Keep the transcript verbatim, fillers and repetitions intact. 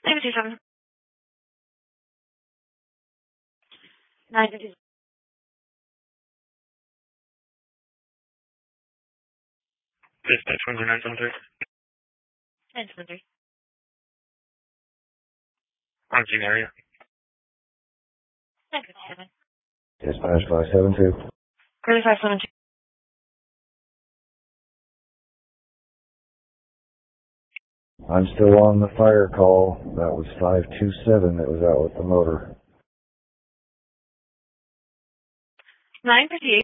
Two two seven. Nine two two. Dispatch one zero nine seven three. Nine seven three. On scene area. Nine fifty seven. Dispatch five seven two. Thirty five seven two. I'm still on the fire call. That was five two seven that was out with the motor. Nine fifty eight.